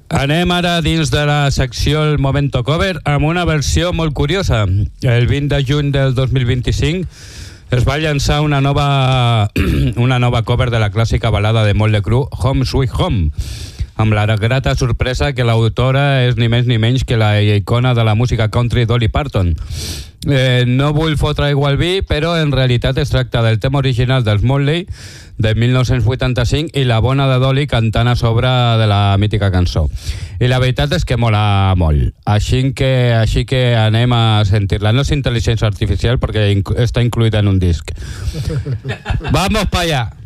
Anem ara dins de la secció El Momento Cover amb una versió molt curiosa. El 20 de juny del 2025 es va llançar una nova cover de la clàssica balada de Motley Crue, Home Sweet Home, amb la grata sorpresa que l'autora és ni més ni menys que la icona de la música country Dolly Parton. No vull fotre aigua al vi, però en realitat es tracta del tema original dels Motley de 1985 i la bona de Dolly cantant a sobre de la mítica cançó. I la veritat és que mola molt. Així que anem a sentir-la. No és intel·ligència artificial perquè està incluïda en un disc. Vamos pa allá.